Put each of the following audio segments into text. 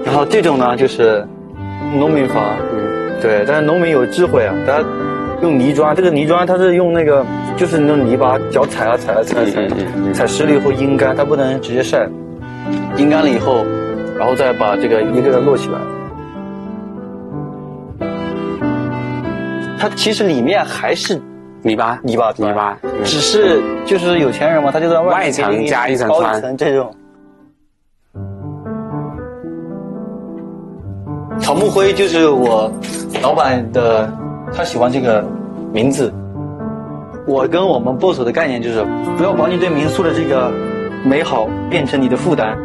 然后这种呢就是农民房，对，但是农民有智慧啊，他用泥砖，这个泥砖它是用那个就是那种泥巴脚踩实了以后阴干，它不能直接晒，阴干了以后，然后再把这个一个个摞起来。它其实里面还是泥巴， 只是就是有钱人嘛，他就在外层加一层包一层这种。草木灰就是我老板的，他喜欢这个名字。我跟我们 boss 的概念就是，不要把你对民宿的这个美好变成你的负担。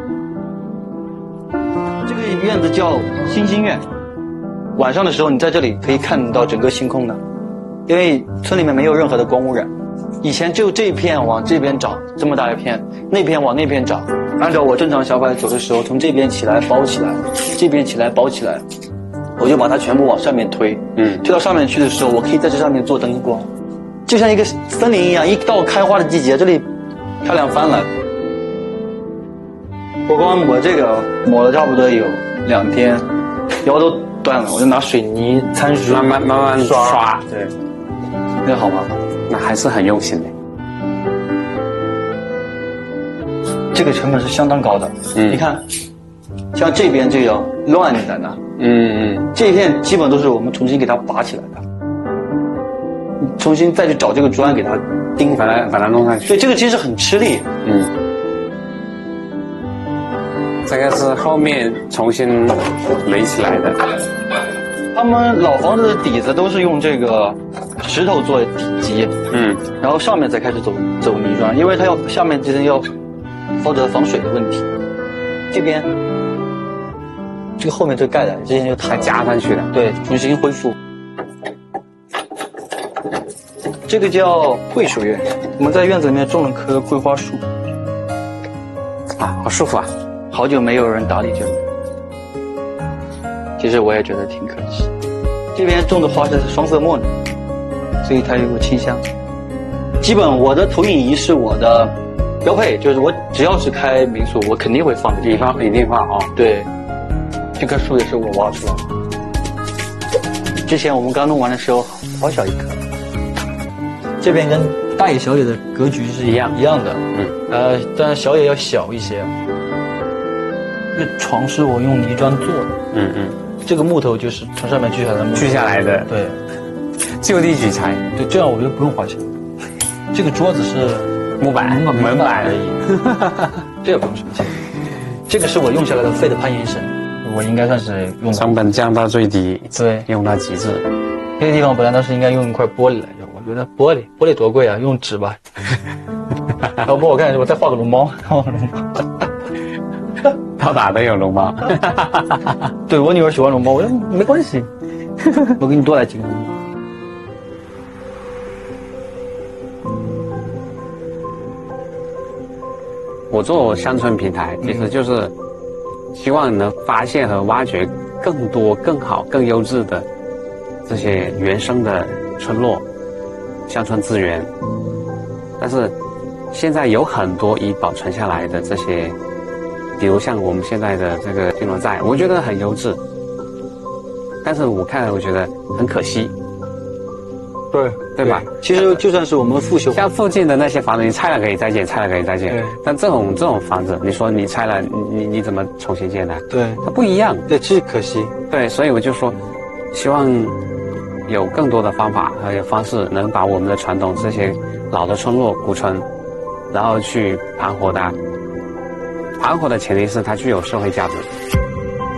这个院子叫星星院，晚上的时候你在这里可以看到整个星空的，因为村里面没有任何的光污染。以前就这一片往这边长，这么大一片，那片往那边长。按照我正常小摆走的时候，从这边起来包起来，这边起来包起来，我就把它全部往上面推。推到上面去的时候，我可以在这上面做灯光，就像一个森林一样。一到开花的季节，这里漂亮翻了。我光抹这个抹了差不多有2天，腰都断了，我就拿水泥掺水慢慢刷。 对，那好吗？ 那还是很用心的。 这个成本是相当高的。你看，像这边这样乱的呢，这一片基本都是我们重新给它拔起来的，重新再去找这个砖给它钉， 把它弄上去。 对，这个其实很吃力。 这个是后面重新垒起来的。 他们老房子的底子都是用这个石头做底基，然后上面再开始走泥砖，因为它要下面之前要否则防水的问题。这边这个后面这盖的之前就它加上去的， 对，重新恢复。这个叫桂树院，我们在院子里面种了棵桂花树。 啊，好舒服啊！ 好久没有人打理这里，其实我也觉得挺可惜。这边种的花是双色墨的，所以它有个清香。基本我的投影仪是我的标配，就是我只要是开民宿，我肯定会放的。 一定放哦。 对，这棵树也是我挖出来的。之前我们刚弄完的时候，好小一棵。这边跟大野小野的格局是一样的，但是小野要小一些。这床是我用泥砖做的，这个木头就是从上面锯下来的，对， 就地取材， 对，这样我就不用花钱。这个桌子是门板而已， 这也不用什么钱。这个是我用下来的废的攀岩绳，我应该算是用成本降到最低， 对， 用到极致。 这个地方本来当时应该用一块玻璃来着，我觉得玻璃多贵啊，用纸吧。要不我看我再画个龙猫， 到哪都有龙猫。 对，我女儿喜欢龙猫，我说没关系，我给你多来几个龙猫。 我做乡村平台，其实就是希望能发现和挖掘更多、更好、更优质的这些原生的村落、乡村资源。但是现在有很多已保存下来的这些，比如像我们现在的这个金罗寨，我觉得很优质，但是我看了我觉得很可惜。对吧？ 其实就算是我们复修， 像附近的那些房子，你拆了可以再建，拆了可以再建。但这种房子，你说你拆了，你怎么重新建呢？ 对， 它不一样。 对，这是可惜。 对，所以我就说，希望有更多的方法还有方式，能把我们的传统这些老的村落、古村，然后去盘活它。盘活的前提是它具有社会价值。